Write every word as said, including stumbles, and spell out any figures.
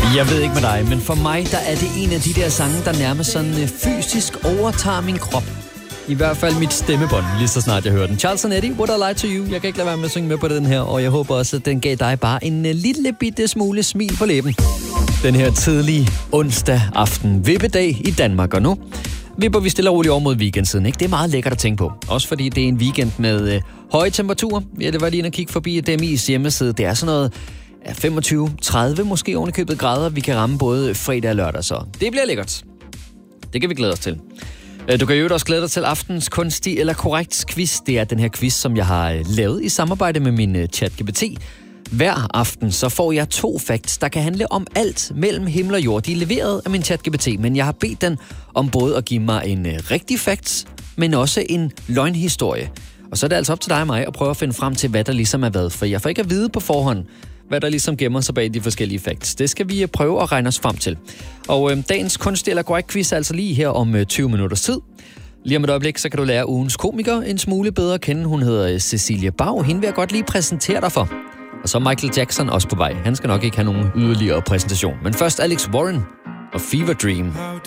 Jeg ved ikke med dig, men for mig der er det en af de der sange, der nærmest sådan øh, fysisk overtager min krop. I hvert fald mit stemmebånd, lige så snart jeg hører den. Charles and Eddie, Would I Lie to You? Jeg kan ikke lade være med at synge med på den her, og jeg håber også, at den gav dig bare en uh, lille bitte smule smil på læben. Den her tidlige onsdag aften, vippedag i Danmark, og nu vipper vi stille og roligt over mod weekendsiden, ikke? Det er meget lækkert at tænke på. Også fordi det er en weekend med øh, høje temperaturer. Ja, det var lige inde at kigge forbi D M I's hjemmeside. Det er sådan noget ja, femogtyve tredive måske ovenikøbet grader. Vi kan ramme både fredag og lørdag, så det bliver lækkert. Det kan vi glæde os til. Du kan jo også glæde dig til aftens kunstig eller korrekt quiz. Det er den her quiz, som jeg har lavet i samarbejde med min ChatGPT. Hver aften så får jeg to facts, der kan handle om alt mellem himmel og jord. De er leveret af min ChatGPT, men jeg har bedt den om både at give mig en rigtig facts, men også en løgnhistorie. Og så er det altså op til dig og mig at prøve at finde frem til, hvad der ligesom er hvad. For jeg får ikke at vide på forhånd, hvad der ligesom gemmer sig bag de forskellige facts. Det skal vi prøve at regne os frem til. Og øh, dagens kunstig eller korrekt quiz er altså lige her om øh, tyve minutters tid. Lige om et øjeblik, så kan du lære ugens komiker en smule bedre at kende. Hun hedder Cecilie Bag. Hende vil jeg godt lige præsentere dig for. Og så Michael Jackson også på vej. Han skal nok ikke have nogen yderligere præsentation. Men først Alex Warren og Fever Dream.